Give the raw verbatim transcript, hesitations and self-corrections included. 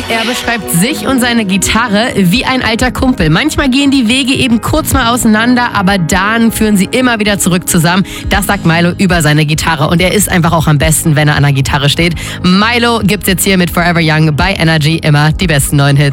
Er beschreibt sich und seine Gitarre wie ein alter Kumpel. Manchmal gehen die Wege eben kurz mal auseinander, aber dann führen sie immer wieder zurück zusammen. Das sagt Milo über seine Gitarre und er ist einfach auch am besten, wenn er an der Gitarre steht. Milo gibt's jetzt hier mit Forever Young bei Energy, immer die besten neuen Hits.